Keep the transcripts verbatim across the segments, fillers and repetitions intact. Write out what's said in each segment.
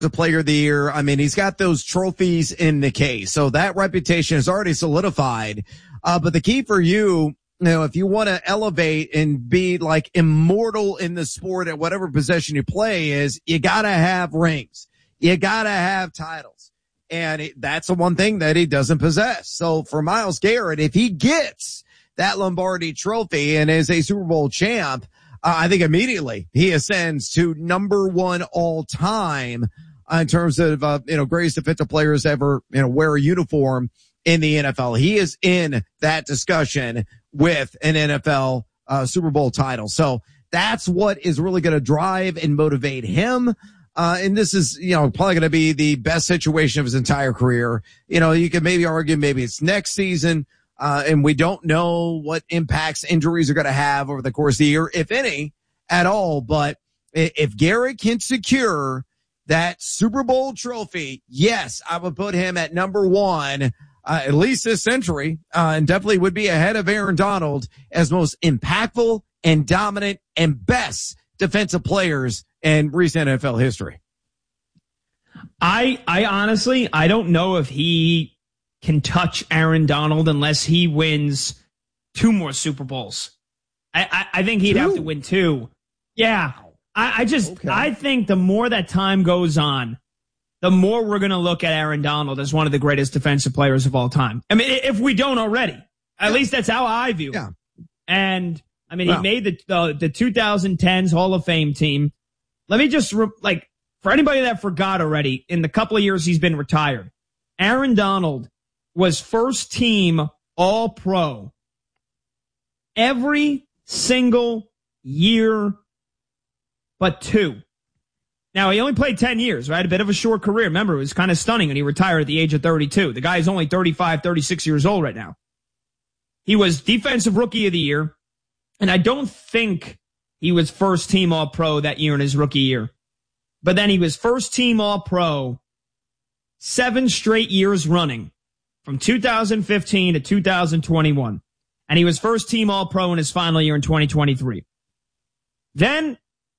the player of the year. I mean, he's got those trophies in the case. So that reputation is already solidified. Uh, but the key for you, you know, if you want to elevate and be like immortal in the sport at whatever position you play is you got to have rings. You got to have titles. And it, that's the one thing that he doesn't possess. So for Myles Garrett, if he gets that Lombardi trophy and is a Super Bowl champ, uh, I think immediately he ascends to number one all time uh, in terms of, uh, you know, greatest defensive players ever, you know, wear a uniform in the N F L. He is in that discussion with an N F L uh, Super Bowl title. So that's what is really going to drive and motivate him. Uh, and this is, you know, probably going to be the best situation of his entire career. You know, you could maybe argue maybe it's next season. Uh, and we don't know what impacts injuries are going to have over the course of the year, if any at all. But if Garrett can secure that Super Bowl trophy, yes, I would put him at number one. Uh, at least this century, uh, and definitely would be ahead of Aaron Donald as most impactful and dominant and best defensive players in recent N F L history. I, I honestly, I don't know if he can touch Aaron Donald unless he wins two more Super Bowls. I, I, I think he'd two? have to win two. Yeah. I, I just, okay. I think the more that time goes on, the more we're going to look at Aaron Donald as one of the greatest defensive players of all time. I mean, if we don't already, at yeah. least that's how I view it. Yeah. And I mean, well. he made the, the, the twenty tens Hall of Fame team. Let me just, re- like, for anybody that forgot already, in the couple of years he's been retired, Aaron Donald was first team All Pro every single year but two. Now, he only played ten years, right? A bit of a short career. Remember, it was kind of stunning when he retired at the age of thirty-two. The guy is only thirty-five, thirty-six years old right now. He was Defensive Rookie of the Year, and I don't think he was first team All-Pro that year in his rookie year. But then he was first team All-Pro seven straight years running from two thousand fifteen to two thousand twenty-one. And he was first team All-Pro in his final year in twenty twenty-three. Then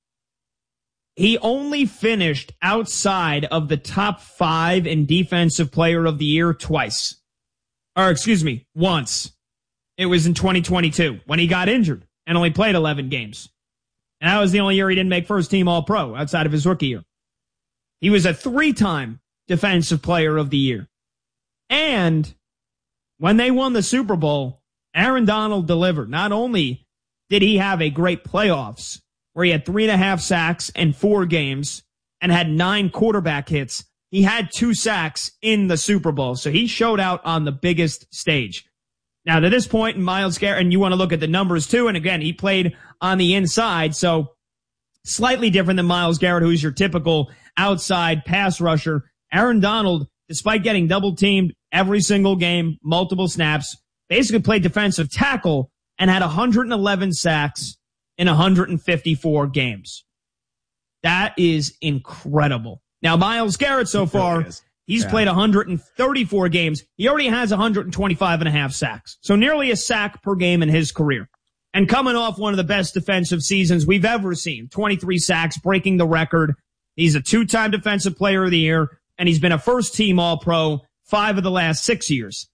he only finished outside of the top five in Defensive Player of the Year twice. Or, excuse me, once. It was in twenty twenty-two when he got injured and only played eleven games. And that was the only year he didn't make first team All-Pro outside of his rookie year. He was a three-time Defensive Player of the Year. And when they won the Super Bowl, Aaron Donald delivered. Not only did he have a great playoffs, where he had three and a half sacks in four games and had nine quarterback hits, he had two sacks in the Super Bowl. So he showed out on the biggest stage. Now, to this point, Myles Garrett, and you want to look at the numbers too, and again, he played on the inside, so slightly different than Myles Garrett, who's your typical outside pass rusher. Aaron Donald, despite getting double-teamed every single game, multiple snaps, basically played defensive tackle and had one hundred eleven sacks in one hundred fifty-four games. That is incredible. Now, Myles Garrett so far, he's yeah. played one hundred thirty-four games. He already has one hundred twenty-five and a half sacks. So nearly a sack per game in his career. And coming off one of the best defensive seasons we've ever seen, twenty-three sacks, breaking the record. He's a two-time Defensive Player of the Year, and he's been a first-team All-Pro five of the last six years.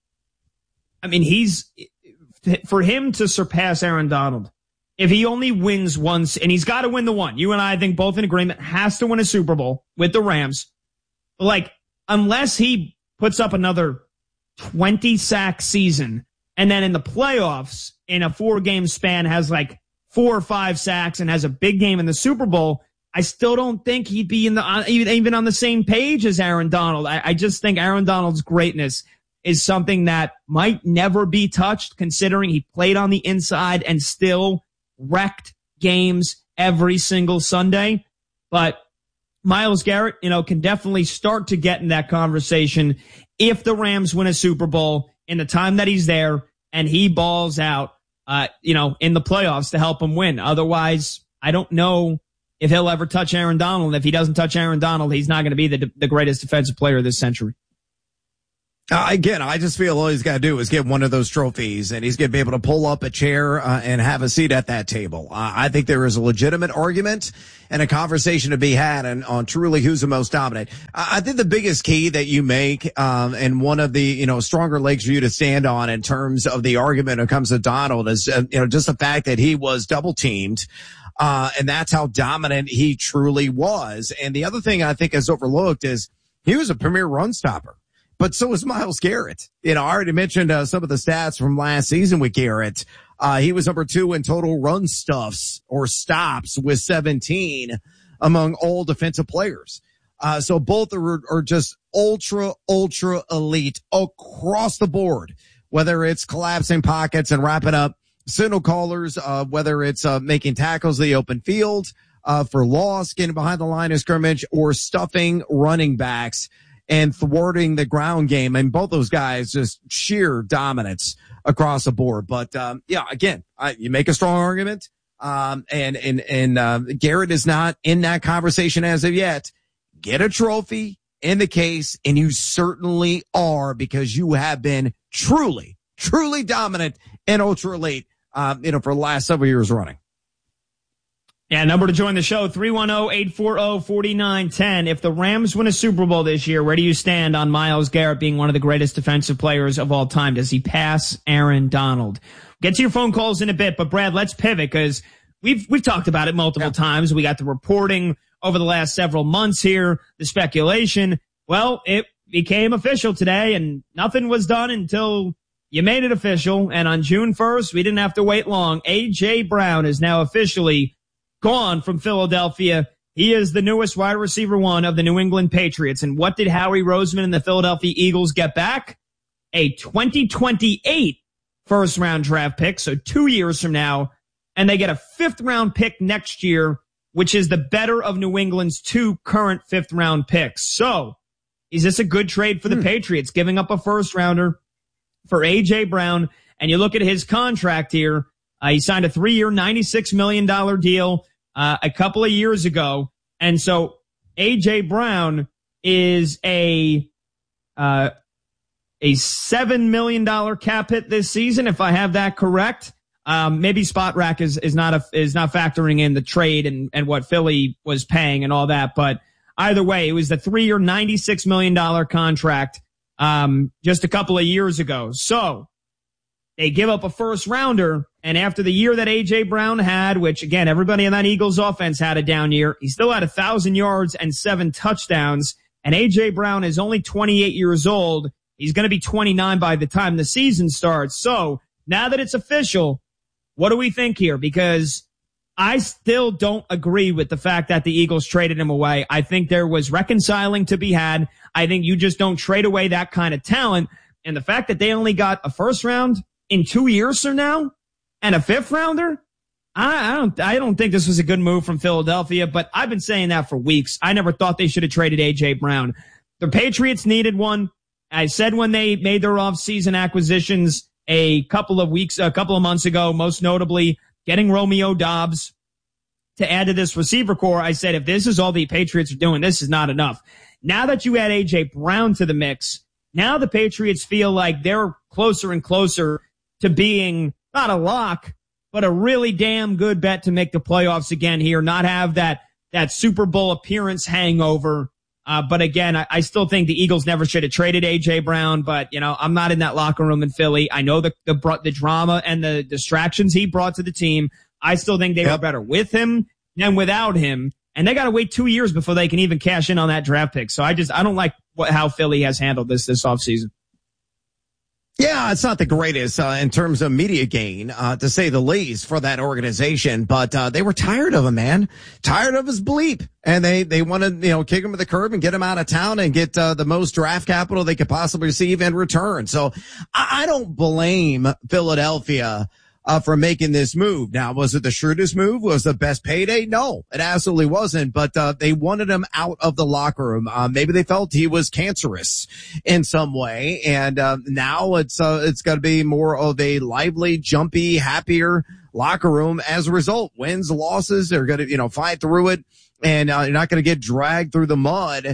I mean, he's, for him to surpass Aaron Donald, if he only wins once, and he's got to win the one. You and I, I think both in agreement, has to win a Super Bowl with the Rams. Like, unless he puts up another twenty sack season, and then in the playoffs, in a four-game span, has like four or five sacks and has a big game in the Super Bowl, I still don't think he'd be in the even on the same page as Aaron Donald. I, I just think Aaron Donald's greatness is something that might never be touched, considering he played on the inside and still wrecked games every single Sunday. But Myles Garrett, you know, can definitely start to get in that conversation if the Rams win a Super Bowl in the time that he's there and he balls out, uh, you know, in the playoffs to help him win. Otherwise, I don't know if he'll ever touch Aaron Donald. If he doesn't touch Aaron Donald, he's not going to be the, the greatest defensive player of this century. Uh, again, I just feel all he's got to do is get one of those trophies, and he's going to be able to pull up a chair uh, and have a seat at that table. Uh, I think there is a legitimate argument and a conversation to be had on, on truly who's the most dominant. I, I think the biggest key that you make, um, and one of the, you know, stronger legs for you to stand on in terms of the argument when it comes to Donald is, uh, you know, just the fact that he was double teamed. Uh, and that's how dominant he truly was. And the other thing I think is overlooked is he was a premier run stopper. But so was Myles Garrett. You know, I already mentioned uh, some of the stats from last season with Garrett. Uh, he was number two in total run stuffs or stops with seventeen among all defensive players. Uh, so both are, are just ultra, ultra elite across the board, whether it's collapsing pockets and wrapping up signal callers, uh, whether it's uh, making tackles in the open field uh, for loss, getting behind the line of scrimmage, or stuffing running backs and thwarting the ground game. And both those guys just sheer dominance across the board. But, um, yeah, again, I, you make a strong argument. Um, and, and, and, uh, Garrett is not in that conversation as of yet. Get a trophy in the case, and you certainly are, because you have been truly, truly dominant and ultra elite, um, you know, for the last several years running. Yeah, number to join the show, three one zero, eight four zero, four nine one zero. If the Rams win a Super Bowl this year, where do you stand on Myles Garrett being one of the greatest defensive players of all time? Does he pass Aaron Donald? Get to your phone calls in a bit, but Brad, let's pivot, because we've we've talked about it multiple yeah. times. We got the reporting over the last several months here, the speculation. Well, it became official today, and nothing was done until you made it official. And on June first, we didn't have to wait long. A J. Brown is now officially gone from Philadelphia. He is the newest wide receiver one of the New England Patriots. And what did Howie Roseman and the Philadelphia Eagles get back? A twenty twenty-eight first round draft pick. So two years from now. And they get a fifth round pick next year, which is the better of New England's two current fifth round picks. So is this a good trade for the hmm. Patriots, giving up a first rounder for A J. Brown? And you look at his contract here. Uh, he signed a three-year, ninety-six million dollars deal uh, a couple of years ago. And so A J. Brown is a uh, a seven million dollars cap hit this season, if I have that correct. Um, maybe Spot Rack is, is not a, is not factoring in the trade and, and what Philly was paying and all that. But either way, it was the three-year, ninety-six million dollars contract um, just a couple of years ago. So they give up a first rounder, and after the year that A J. Brown had, which again, everybody in that Eagles offense had a down year, he still had a thousand yards and seven touchdowns, and A J. Brown is only twenty-eight years old. He's going to be twenty-nine by the time the season starts. So now that it's official, what do we think here? Because I still don't agree with the fact that the Eagles traded him away. I think there was reconciling to be had. I think you just don't trade away that kind of talent. And the fact that they only got a first round in two years from now and a fifth rounder, I, I don't, I don't think this was a good move from Philadelphia, but I've been saying that for weeks. I never thought they should have traded A J. Brown. The Patriots needed one. I said when they made their off-season acquisitions a couple of weeks, a couple of months ago, most notably getting Romeo Doubs to add to this receiver core, I said, if this is all the Patriots are doing, this is not enough. Now that you add A J. Brown to the mix, now the Patriots feel like they're closer and closer to being not a lock, but a really damn good bet to make the playoffs again here, not have that, that Super Bowl appearance hangover. Uh, but again, I, I still think the Eagles never should have traded A J. Brown, but you know, I'm not in that locker room in Philly. I know the, the, the drama and the distractions he brought to the team. I still think they yep. were better with him than without him. And they got to wait two years before they can even cash in on that draft pick. So I just, I don't like what, how Philly has handled this, this offseason. Yeah, it's not the greatest uh, in terms of media gain, uh, to say the least, for that organization. But uh, they were tired of him, man. Tired of his bleep. And they, they wanted, you know, kick him to the curb and get him out of town and get uh, the most draft capital they could possibly receive in return. So I, I don't blame Philadelphia uh, for making this move. Now, was it the shrewdest move? Was it the best payday? No, it absolutely wasn't. But uh, they wanted him out of the locker room. Uh, maybe they felt he was cancerous in some way. And uh, now it's uh, it's got to be more of a lively, jumpy, happier locker room as a result. Wins, losses, they're going to, you know, fight through it. And uh, you're not going to get dragged through the mud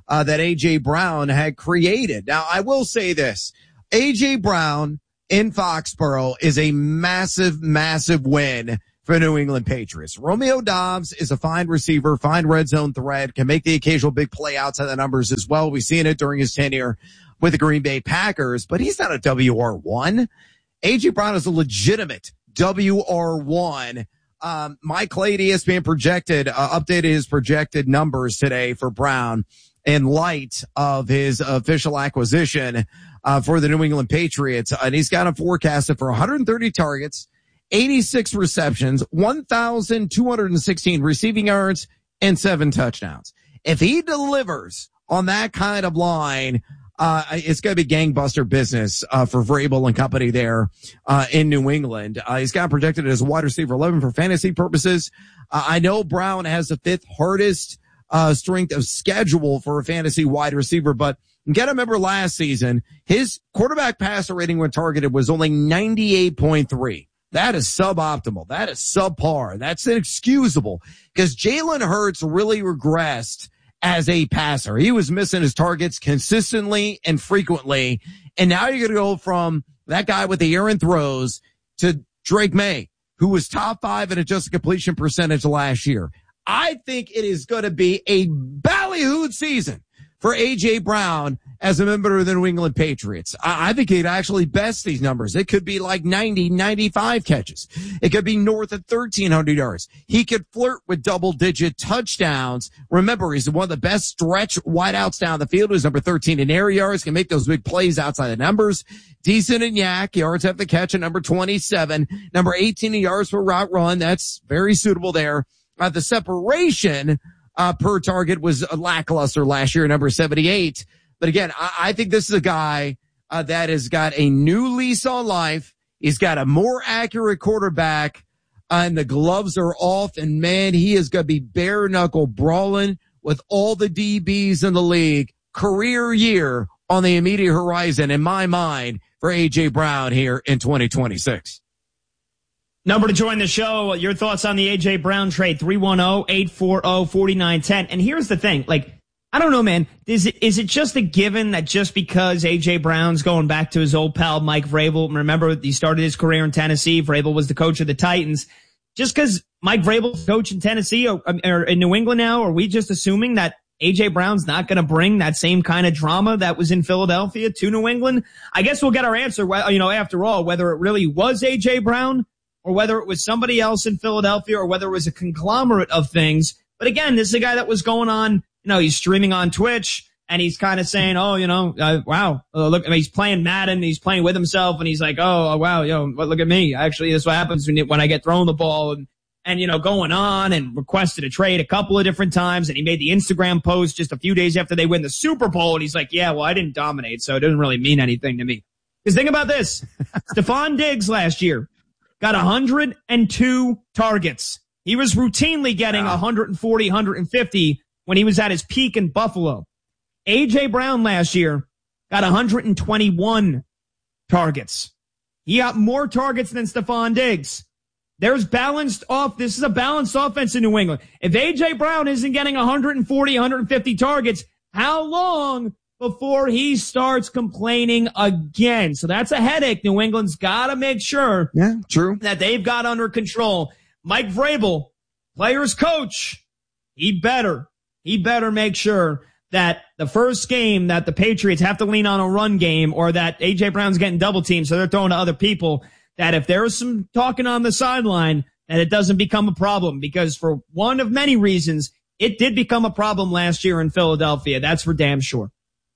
uh, that A J Brown had created. Now, I will say this. A J Brown in Foxborough is a massive, massive win for New England Patriots. Romeo Doubs is a fine receiver, fine red zone threat, can make the occasional big play outside the numbers as well. We've seen it during his tenure with the Green Bay Packers, but he's not a W R one. A J Brown is a legitimate W R one. Um, Mike Clay, E S P N projected, uh, updated his projected numbers today for Brown in light of his official acquisition, uh, for the New England Patriots. And he's got him forecasted for one hundred thirty targets, eighty-six receptions, one thousand two hundred sixteen receiving yards, and seven touchdowns. If he delivers on that kind of line, Uh, it's going to be gangbuster business, uh, for Vrabel and company there, uh, in New England. Uh, he's got projected as a wide receiver eleven for fantasy purposes. Uh, I know Brown has the fifth hardest, uh, strength of schedule for a fantasy wide receiver, but you got to remember last season, his quarterback passer rating when targeted was only ninety-eight point three. That is suboptimal. That is subpar. That's inexcusable because Jalen Hurts really regressed as a passer. He was missing his targets consistently and frequently. And now you're going to go from that guy with the errant throws to Drake May, who was top five in adjusted completion percentage last year. I think it is going to be a ballyhooed season for A J Brown as a member of the New England Patriots. I, I think he'd actually best these numbers. It could be like ninety, ninety-five catches. It could be north of thirteen hundred yards. He could flirt with double digit touchdowns. Remember, he's one of the best stretch wideouts down the field. He's number thirteen in air yards, can make those big plays outside the numbers. Decent in yak yards have the catch at number twenty-seven, number eighteen in yards per route run. That's very suitable there. Uh, the separation Uh, per target was lackluster last year, number seventy-eight. But again, I, I think this is a guy, uh, that has got a new lease on life. He's got a more accurate quarterback, uh, and the gloves are off. And man, he is going to be bare knuckle brawling with all the D Bs in the league. Career year on the immediate horizon in my mind for A J Brown here in twenty twenty-six. Number to join the show, your thoughts on the A J Brown trade, three one zero, eight four zero, four nine one zero. And here's the thing, like, I don't know, man, is it, is it just a given that just because A J Brown's going back to his old pal Mike Vrabel, remember he started his career in Tennessee, Vrabel was the coach of the Titans, just because Mike Vrabel's coach in Tennessee or, or in New England now, are we just assuming that A J Brown's not going to bring that same kind of drama that was in Philadelphia to New England? I guess we'll get our answer, you know, after all, whether it really was A J Brown or whether it was somebody else in Philadelphia, or whether it was a conglomerate of things. But again, this is a guy that was going on, you know, he's streaming on Twitch, and he's kind of saying, oh, you know, uh, wow, uh, look, I mean, he's playing Madden, he's playing with himself, and he's like, oh, wow, yo, look at me. Actually, this is what happens when, when I get thrown the ball, and, and, you know, going on and requested a trade a couple of different times, and he made the Instagram post just a few days after they win the Super Bowl, and he's like, yeah, well, I didn't dominate, so it doesn't really mean anything to me. Because think about this. Stephon Diggs last year got one hundred two targets. He was routinely getting wow. one forty, one fifty when he was at his peak in Buffalo. A J Brown last year got one hundred twenty-one targets. He got more targets than Stephon Diggs. There's balanced off. This is a balanced offense in New England. If A J Brown isn't getting one forty, one fifty targets, how long before he starts complaining again? So that's a headache. New England's got to make sure yeah, true. that they've got under control. Mike Vrabel, players coach, he better, he better make sure that the first game that the Patriots have to lean on a run game, or that A J Brown's getting double teamed, so they're throwing to other people, that if there's some talking on the sideline, that it doesn't become a problem. Because for one of many reasons, it did become a problem last year in Philadelphia. That's for damn sure.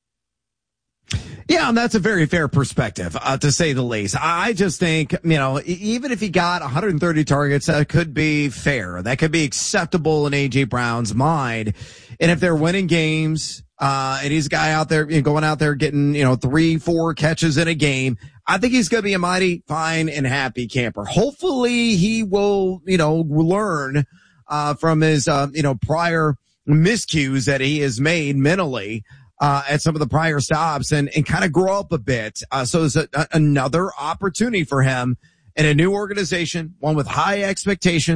Yeah, and that's a very fair perspective, uh, to say the least. I just think, you know, even if he got one hundred thirty targets, that could be fair. That could be acceptable in A J Brown's mind. And if they're winning games, uh, and he's a guy out there, you know, going out there getting, you know, three, four catches in a game, I think he's going to be a mighty fine and happy camper. Hopefully he will, you know, learn, uh, from his, uh, you know, prior miscues that he has made mentally, Uh, at some of the prior stops, and, and kind of grow up a bit. Uh, so it's a, a, another opportunity for him in a new organization, one with high expectations,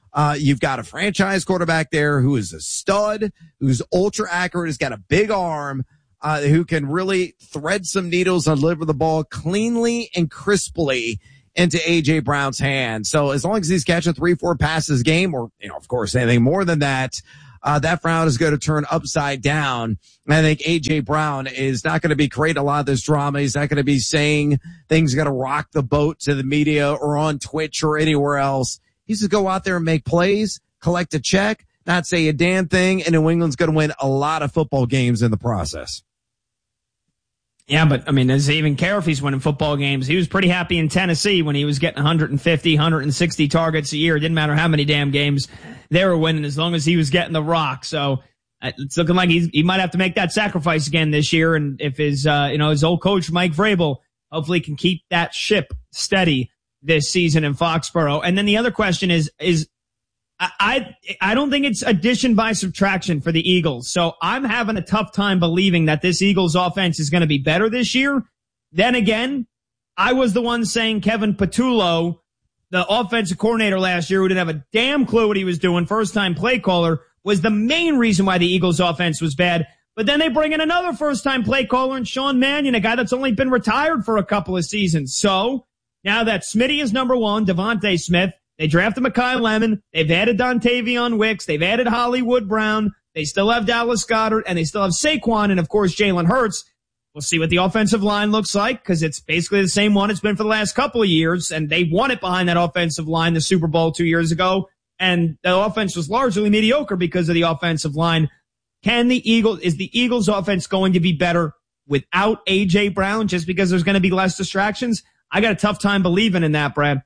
Uh, you've got a franchise quarterback there who is a stud, who's ultra accurate, has got a big arm, uh, who can really thread some needles and deliver the ball cleanly and crisply into A J Brown's hands. So as long as he's catching three, four passes a game, or, you know, of course, anything more than that, uh, that round is going to turn upside down. And I think A J Brown is not going to be creating a lot of this drama. He's not going to be saying things going to rock the boat to the media or on Twitch or anywhere else. He's to go out there and make plays, collect a check, not say a damn thing, and New England's going to win a lot of football games in the process. Yeah, but, I mean, does he even care if he's winning football games? He was pretty happy in Tennessee when he was getting one fifty, one sixty targets a year. It didn't matter how many damn games they were winning as long as he was getting the rock. So it's looking like he's, he might have to make that sacrifice again this year. And if his, uh, you know, his old coach, Mike Vrabel, hopefully can keep that ship steady this season in Foxborough. And then the other question is, is I, I, I don't think it's addition by subtraction for the Eagles. So I'm having a tough time believing that this Eagles offense is going to be better this year. Then again, I was the one saying Kevin Patullo, the offensive coordinator last year who didn't have a damn clue what he was doing, first time play caller, was the main reason why the Eagles offense was bad. But then they bring in another first time play caller in Sean Mannion, a guy that's only been retired for a couple of seasons. So now that Smitty is number one, Devontae Smith, they drafted Mekhi Lemon, they've added Dontavion Wicks, they've added Hollywood Brown, they still have Dallas Goedert, and they still have Saquon, and of course Jalen Hurts. We'll see what the offensive line looks like, because it's basically the same one it's been for the last couple of years, and they won it behind that offensive line the Super Bowl two years ago, and the offense was largely mediocre because of the offensive line. Can the Eagles, is the Eagles offense going to be better without A J Brown just because there's going to be less distractions? I got a tough time believing in that, Brad.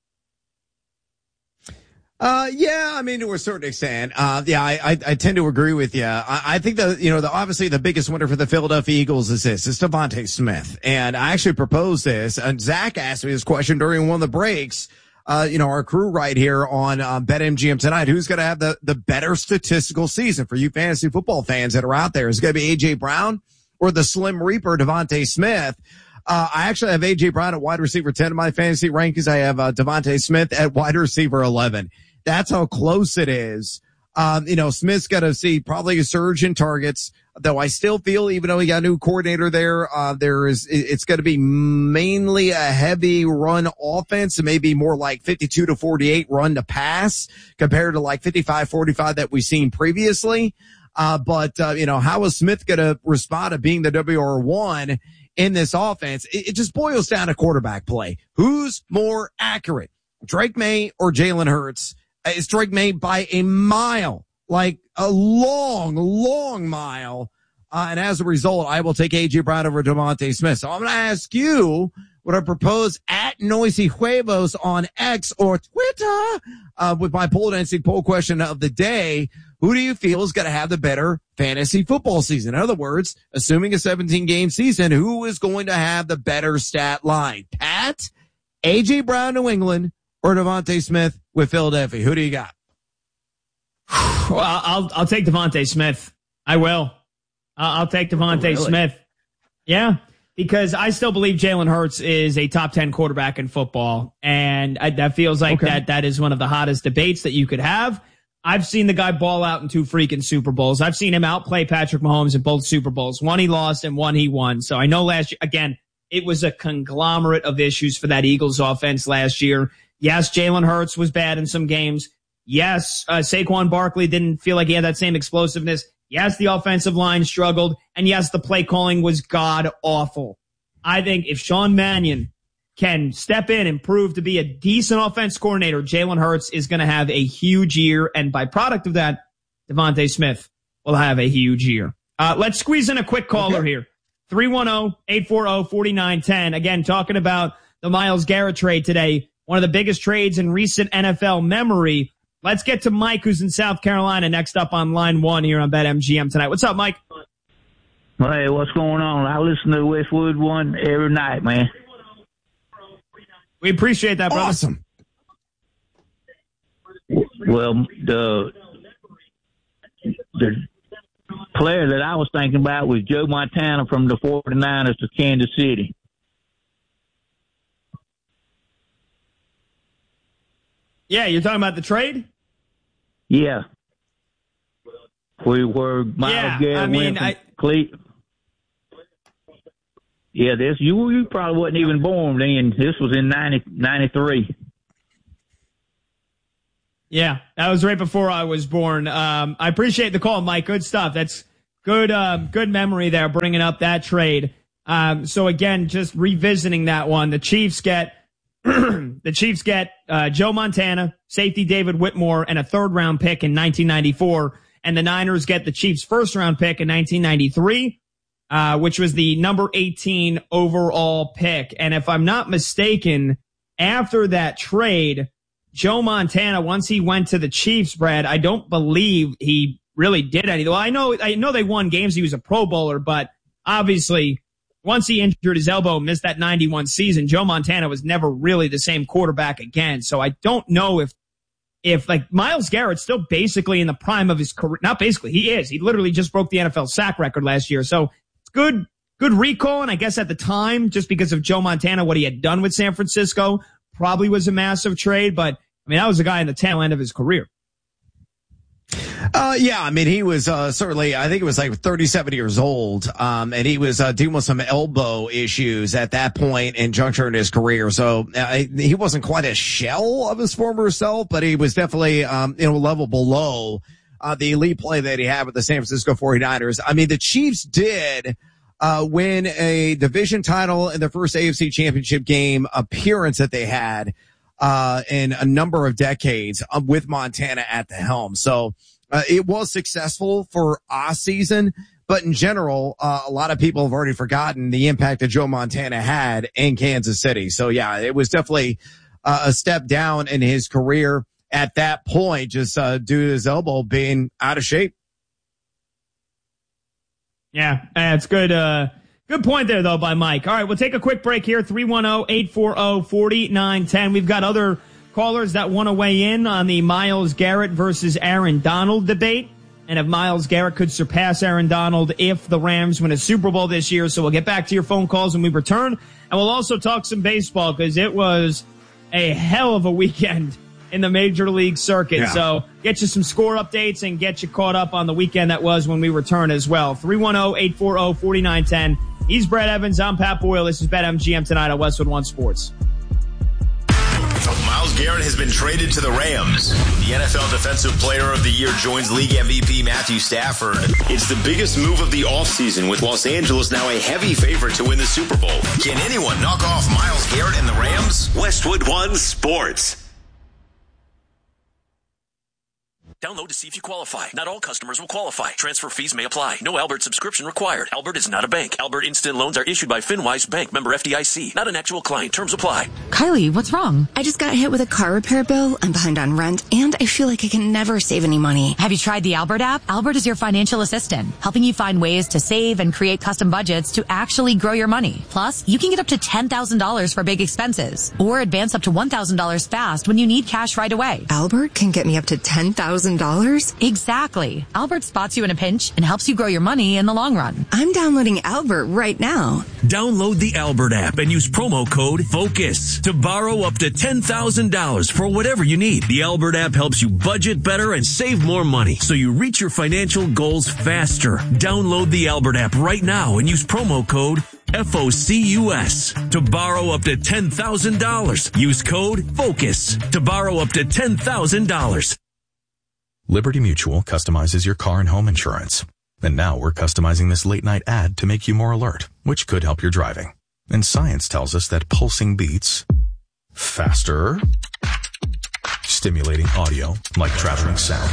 Uh, yeah, I mean, to a certain extent. Uh, yeah, I, I, I tend to agree with you. I, I think that, you know, the, obviously the biggest winner for the Philadelphia Eagles is this, it's Devontae Smith. And I actually proposed this, and Zach asked me this question during one of the breaks. Uh, you know, our crew right here on, um, BetMGM tonight, who's going to have the, the better statistical season for you fantasy football fans that are out there? Is it going to be A J Brown or the Slim Reaper, Devontae Smith? Uh, I actually have A J Brown at wide receiver ten in my fantasy rankings. I have, uh, Devontae Smith at wide receiver eleven. That's how close it is. Um, you know, Smith's got to see probably a surge in targets, though I still feel, even though he got a new coordinator there, uh, there is, it's going to be mainly a heavy run offense, and maybe more like fifty-two to forty-eight run to pass compared to like fifty-five forty-five that we've seen previously. Uh, but, uh, you know, how is Smith going to respond to being the W R one in this offense? It, it just boils down to quarterback play. Who's more accurate, Drake May or Jalen Hurts? It's Drake May by a mile, like a long, long mile. Uh, and as a result, I will take A J Brown over Devontae Smith. So I'm going to ask you what I propose at Noisy Huevos on X or Twitter, uh, with my poll density poll question of the day. Who do you feel is going to have the better fantasy football season? In other words, assuming a seventeen game season, who is going to have the better stat line? Pat, A J Brown, New England, or Devontae Smith with Philadelphia? Who do you got? Well, I'll, I'll take Devontae Smith. I will. Uh, I'll take Devontae oh, really? Smith. Yeah, because I still believe Jalen Hurts is a top ten quarterback in football. And I, that feels like okay. that, that is one of the hottest debates that you could have. I've seen the guy ball out in two freaking Super Bowls. I've seen him outplay Patrick Mahomes in both Super Bowls. One he lost and one he won. So I know last year, again, it was a conglomerate of issues for that Eagles offense last year. Yes, Jalen Hurts was bad in some games. Yes, uh, Saquon Barkley didn't feel like he had that same explosiveness. Yes, the offensive line struggled. And yes, the play calling was god awful. I think if Sean Mannion can step in and prove to be a decent offense coordinator, Jalen Hurts is going to have a huge year. And by product of that, Devontae Smith will have a huge year. Uh, let's squeeze in a quick caller okay. here. three one zero, eight four zero, four nine one zero. Again, talking about the Myles Garrett trade today. One of the biggest trades in recent N F L memory. Let's get to Mike, who's in South Carolina, next up on line one here on BetMGM tonight. What's up, Mike? Hey, what's going on? I listen to Westwood One every night, man. We appreciate that, brother. Awesome. Well, the the player that I was thinking about was Joe Montana from the forty-niners to Kansas City. Yeah, you're talking about the trade? Yeah. We were Miles Yeah, Garrett I mean, went from I- Cle- Yeah, this you you probably wasn't even born then. This was in ninety, ninety-three. Yeah, that was right before I was born. Um, I appreciate the call, Mike. Good stuff. That's good, um, good memory there, bringing up that trade. Um, so again, just revisiting that one, the Chiefs get, the Chiefs get, uh, Joe Montana, safety David Whitmore, and a third round pick in nineteen ninety-four. And the Niners get the Chiefs first round pick in nineteen ninety-three, uh, which was the number eighteen overall pick. And if I'm not mistaken, after that trade, Joe Montana, once he went to the Chiefs, Brad, I don't believe he really did anything. Well, I know, I know they won games. He was a Pro Bowler, but obviously once he injured his elbow, missed that ninety-one season, Joe Montana was never really the same quarterback again. So I don't know if, if like Myles Garrett's still basically in the prime of his career. Not basically, he is. He literally just broke the N F L sack record last year. So it's good, good recall. And I guess at the time, just because of Joe Montana, what he had done with San Francisco, probably was a massive trade, but I mean, that was a guy in the tail end of his career. Uh, yeah, I mean, he was, uh, certainly, I think it was like thirty-seven years old. Um, and he was, uh, dealing with some elbow issues at that point in juncture in his career. So, uh, he wasn't quite a shell of his former self, but he was definitely, um, you know, a level below, uh, the elite play that he had with the San Francisco forty-niners. I mean, the Chiefs did, uh, win a division title in the first A F C Championship game appearance that they had, uh, in a number of decades uh, with Montana at the helm. So, uh, it was successful for a season, but in general, uh, a lot of people have already forgotten the impact that Joe Montana had in Kansas City. So yeah, it was definitely uh, a step down in his career at that point, just, uh, due to his elbow being out of shape. Yeah, that's good. Uh, good point there, though, by Mike. All right, we'll take a quick break here. three one zero, eight four zero, four nine one zero. We've got other callers that want to weigh in on the Myles Garrett versus Aaron Donald debate, and if Myles Garrett could surpass Aaron Donald if the Rams win a Super Bowl this year. So we'll get back to your phone calls when we return, and we'll also talk some baseball because it was a hell of a weekend in the Major League circuit. Yeah. So get you some score updates and get you caught up on the weekend that was when we return as well. three one zero, eight four zero, four nine one zero. He's Brad Evans. I'm Pat Boyle. This is BetMGM tonight on Westwood One Sports. Myles Garrett has been traded to the Rams. The N F L Defensive Player of the Year joins League M V P Matthew Stafford. It's the biggest move of the offseason, with Los Angeles now a heavy favorite to win the Super Bowl. Can anyone knock off Myles Garrett and the Rams? Westwood One Sports. Download to see if you qualify. Not all customers will qualify. Transfer fees may apply. No Albert subscription required. Albert is not a bank. Albert Instant Loans are issued by FinWise Bank, member F D I C. Not an actual client. Terms apply. Kylie, what's wrong? I just got hit with a car repair bill. I'm behind on rent, and I feel like I can never save any money. Have you tried the Albert app? Albert is your financial assistant, helping you find ways to save and create custom budgets to actually grow your money. Plus, you can get up to ten thousand dollars for big expenses, or advance up to one thousand dollars fast when you need cash right away. Albert can get me up to ten thousand dollars? Exactly. Albert spots you in a pinch and helps you grow your money in the long run. I'm downloading Albert right now. Download the Albert app and use promo code FOCUS to borrow up to ten thousand dollars for whatever you need. The Albert app helps you budget better and save more money so you reach your financial goals faster. Download the Albert app right now and use promo code F O C U S to borrow up to ten thousand dollars. Use code FOCUS to borrow up to ten thousand dollars. Liberty Mutual customizes your car and home insurance. And now we're customizing this late night ad to make you more alert, which could help your driving. And science tells us that pulsing beats faster, stimulating audio like traveling sound,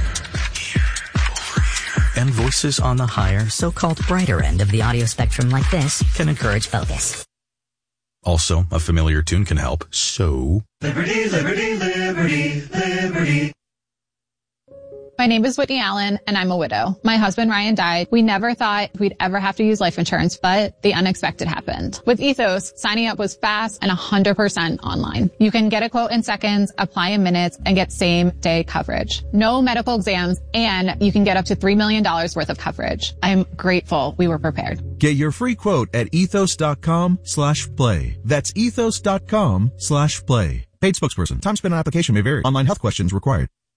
and voices on the higher, so-called brighter end of the audio spectrum like this can encourage focus. Also, a familiar tune can help, so... Liberty, liberty, liberty, liberty. My name is Whitney Allen, and I'm a widow. My husband, Ryan, died. We never thought we'd ever have to use life insurance, but the unexpected happened. With Ethos, signing up was fast and one hundred percent online. You can get a quote in seconds, apply in minutes, and get same-day coverage. No medical exams, and you can get up to three million dollars worth of coverage. I'm grateful we were prepared. Get your free quote at ethos.com slash play. That's ethos.com slash play. Paid spokesperson. Time spent on application may vary. Online health questions required.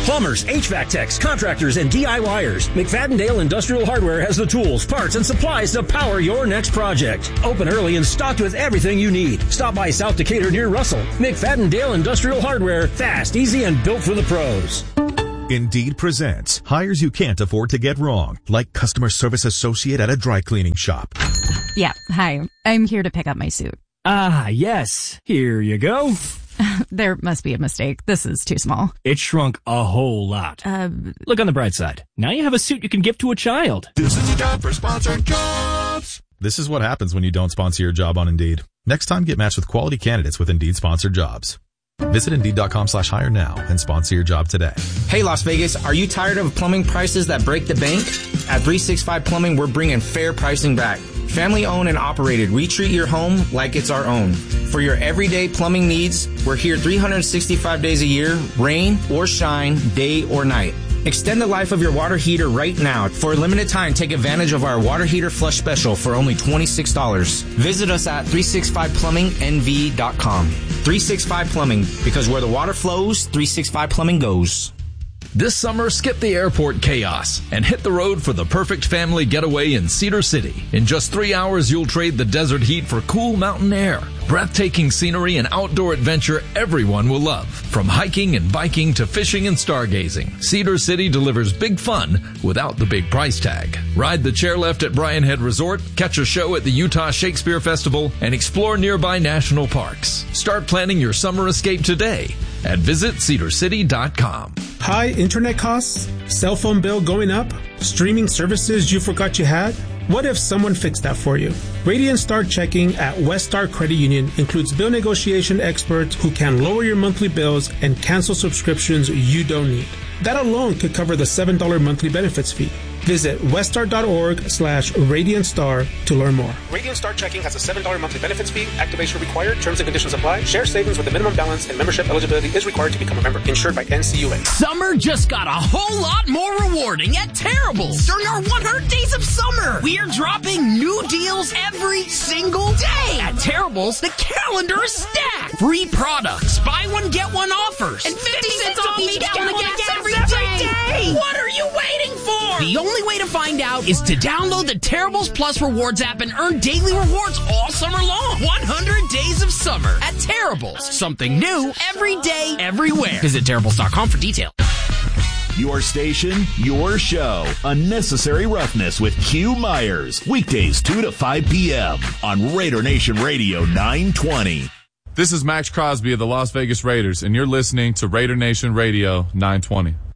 Plumbers, H V A C techs, contractors, and D I Y ers. McFadden-Dale Industrial Hardware has the tools, parts, and supplies to power your next project. Open early and stocked with everything you need. Stop by South Decatur near Russell. McFadden-Dale Industrial Hardware. Fast, easy, and built for the pros. Indeed presents hires you can't afford to get wrong, like customer service associate at a dry cleaning shop. Yeah, hi. I'm here to pick up my suit. Ah, yes. Here you go. There must be a mistake. This is too small. It shrunk a whole lot. Uh, Look on the bright side. Now you have a suit you can give to a child. This is a job for sponsored jobs. This is what happens when you don't sponsor your job on Indeed. Next time, get matched with quality candidates with Indeed sponsored jobs. Visit Indeed.com slash hire now and sponsor your job today. Hey, Las Vegas, are you tired of plumbing prices that break the bank? At three sixty-five Plumbing, we're bringing fair pricing back. Family owned and operated, we treat your home like it's our own. For your everyday plumbing needs, we're here three hundred sixty-five days a year, rain or shine, day or night. Extend the life of your water heater right now. For a limited time, take advantage of our water heater flush special for only twenty-six dollars. Visit us at three sixty-five plumbing n v dot com. three sixty-five Plumbing, because where the water flows, three sixty-five Plumbing goes. This summer, skip the airport chaos and hit the road for the perfect family getaway in Cedar City. In just three hours, you'll trade the desert heat for cool mountain air, breathtaking scenery, and outdoor adventure everyone will love. From hiking and biking to fishing and stargazing, Cedar City delivers big fun without the big price tag. Ride the chairlift at Bryan Head Resort, catch a show at the Utah Shakespeare Festival, and explore nearby national parks. Start planning your summer escape today at visit cedar city dot com. High internet costs? Cell phone bill going up? Streaming services you forgot you had? What if someone fixed that for you? Radiant Star Checking at West Star Credit Union includes bill negotiation experts who can lower your monthly bills and cancel subscriptions you don't need. That alone could cover the seven dollars monthly benefits fee. Visit weststar.org slash Radiant Star to learn more. Radiant Star Checking has a seven dollars monthly benefits fee. Activation required. Terms and conditions apply. Share savings with a minimum balance and membership eligibility is required to become a member. Insured by N C U A. Summer just got a whole lot more rewarding at Terrible's. During our one hundred days of summer, we are dropping new deals every single day. At Terrible's, the calendar is stacked. Free products, buy one, get one offers, and fifty cents off each gallon of gas every day. What are you waiting for? The only way to find out is to download the Terrible's Plus Rewards app and earn daily rewards all summer long. one hundred days of summer at Terrible's. Something new every day, everywhere. Visit Terrible's dot com for details. Your station, your show. Unnecessary Roughness with Q Myers. Weekdays two to five p.m. on Raider Nation Radio nine twenty. This is Max Crosby of the Las Vegas Raiders, and you're listening to Raider Nation Radio nine twenty.